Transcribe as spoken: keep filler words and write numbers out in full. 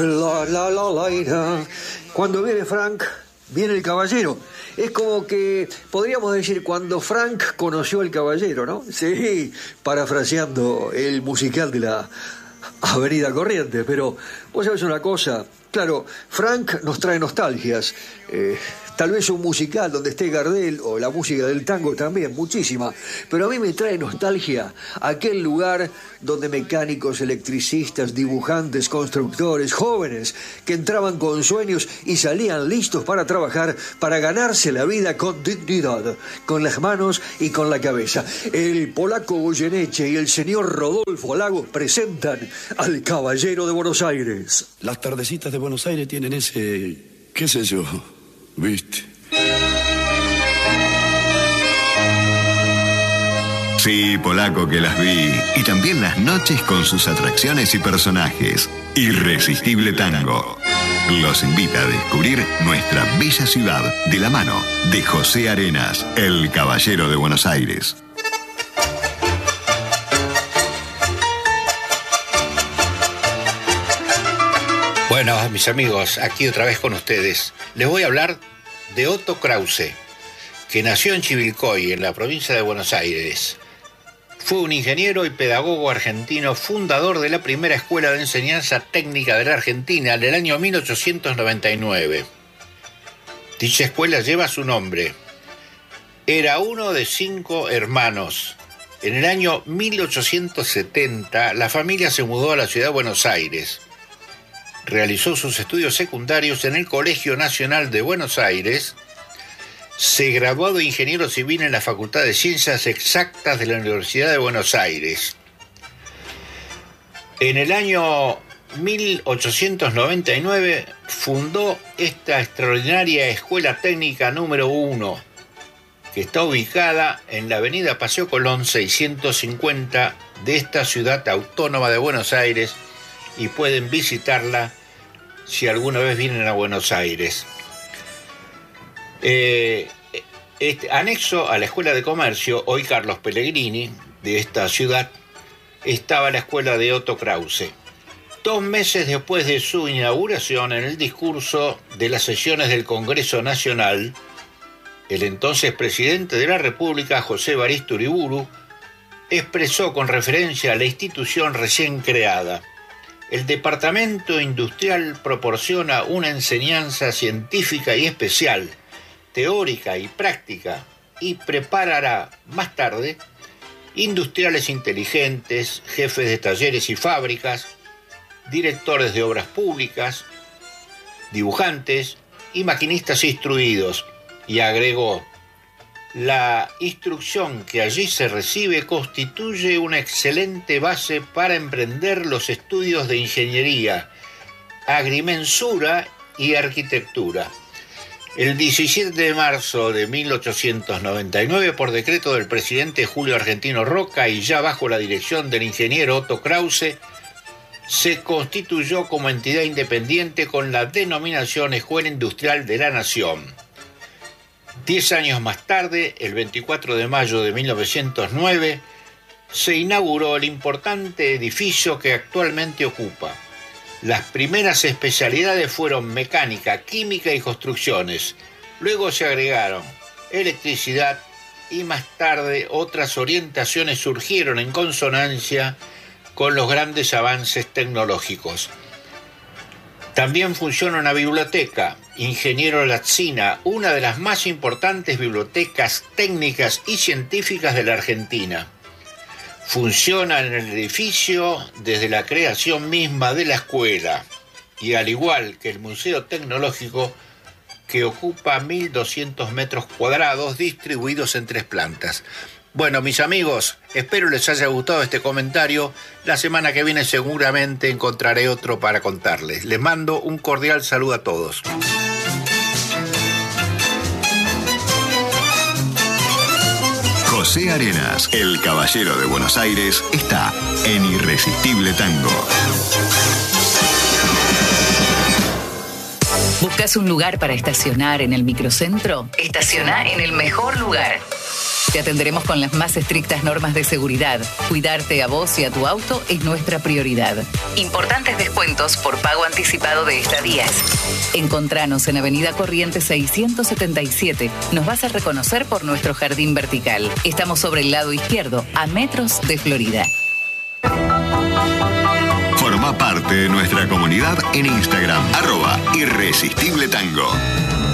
La, la, la, la, la. Cuando viene Frank, viene el caballero. Es como que podríamos decir cuando Frank conoció al caballero, ¿no? Sí, parafraseando el musical de la Avenida Corrientes. Pero vos sabés una cosa, claro, Frank nos trae nostalgias. Eh, tal vez un musical donde esté Gardel o la música del tango también, muchísima. Pero a mí me trae nostalgia aquel lugar donde mecánicos, electricistas, dibujantes, constructores, jóvenes que entraban con sueños y salían listos para trabajar, para ganarse la vida con dignidad, con las manos y con la cabeza. El polaco Goyeneche y el señor Rodolfo Lagos presentan al Caballero de Buenos Aires. Las tardecitas de Buenos Aires tienen ese, qué sé yo, ¿viste? Sí, polaco, que las vi. Y también las noches con sus atracciones y personajes. Irresistible Tango los invita a descubrir nuestra bella ciudad de la mano de José Arenas, el Caballero de Buenos Aires. Bueno, mis amigos, aquí otra vez con ustedes. Les voy a hablar de Otto Krause, que nació en Chivilcoy, en la provincia de Buenos Aires. Fue un ingeniero y pedagogo argentino, fundador de la primera escuela de enseñanza técnica de la Argentina en el año mil ochocientos noventa y nueve. Dicha escuela lleva su nombre. Era uno de cinco hermanos. En el año mil ochocientos setenta, la familia se mudó a la ciudad de Buenos Aires. Realizó sus estudios secundarios en el Colegio Nacional de Buenos Aires. Se graduó de ingeniero civil en la Facultad de Ciencias Exactas de la Universidad de Buenos Aires. En el año mil ochocientos noventa y nueve fundó esta extraordinaria Escuela Técnica número uno, que está ubicada en la avenida Paseo Colón seiscientos cincuenta de esta ciudad autónoma de Buenos Aires, y pueden visitarla si alguna vez vienen a Buenos Aires. Eh, este, anexo a la Escuela de Comercio, hoy Carlos Pellegrini, de esta ciudad, estaba la escuela de Otto Krause. Dos meses después de su inauguración, en el discurso de las sesiones del Congreso Nacional, el entonces presidente de la República, José Evaristo Uriburu, expresó con referencia a la institución recién creada: el Departamento Industrial proporciona una enseñanza científica y especial, teórica y práctica, y preparará más tarde industriales inteligentes, jefes de talleres y fábricas, directores de obras públicas, dibujantes y maquinistas instruidos. Y agregó: la instrucción que allí se recibe constituye una excelente base para emprender los estudios de ingeniería, agrimensura y arquitectura. El diecisiete de marzo de mil ochocientos noventa y nueve, por decreto del presidente Julio Argentino Roca y ya bajo la dirección del ingeniero Otto Krause, se constituyó como entidad independiente con la denominación Escuela Industrial de la Nación. Diez años más tarde, el veinticuatro de mayo de mil novecientos nueve, se inauguró el importante edificio que actualmente ocupa. Las primeras especialidades fueron mecánica, química y construcciones. Luego se agregaron electricidad y más tarde otras orientaciones surgieron en consonancia con los grandes avances tecnológicos. También funciona una biblioteca, Ingeniero Lazzina, una de las más importantes bibliotecas técnicas y científicas de la Argentina. Funciona en el edificio desde la creación misma de la escuela, y al igual que el Museo Tecnológico, que ocupa mil doscientos metros cuadrados distribuidos en tres plantas. Bueno, mis amigos, espero les haya gustado este comentario. La semana que viene seguramente encontraré otro para contarles. Les mando un cordial saludo a todos. José Arenas, el Caballero de Buenos Aires, está en Irresistible Tango. ¿Buscas un lugar para estacionar en el microcentro? Estaciona en el mejor lugar. Te atenderemos con las más estrictas normas de seguridad. Cuidarte a vos y a tu auto es nuestra prioridad. Importantes descuentos por pago anticipado de estadías. Encontranos en Avenida Corrientes seiscientos setenta y siete. Nos vas a reconocer por nuestro jardín vertical. Estamos sobre el lado izquierdo, a metros de Florida. Forma parte de nuestra comunidad en Instagram, arroba Irresistible Tango.